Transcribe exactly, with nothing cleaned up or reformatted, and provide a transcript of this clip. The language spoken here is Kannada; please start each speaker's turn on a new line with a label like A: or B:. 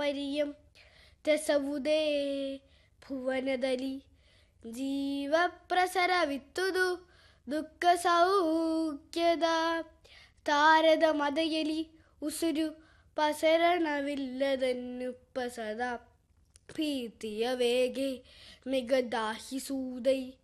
A: ಪರಿಯಂ ತೆಸವುದೇ ಭುವನದಲ್ಲಿ ಜೀವ ಪ್ರಸರವಿತ್ತುದು ದುಃಖ ಸೌಖ್ಯದ ತಾರದ ಮದೆಯಲಿ ಉಸಿರು ಪಸರಣವಿಲ್ಲದನ್ನುಪ್ಪ ಸದಾ ಪ್ರೀತಿಯ ವೇಗೆ ಮೆಗದಾಹಿಸುವುದೈ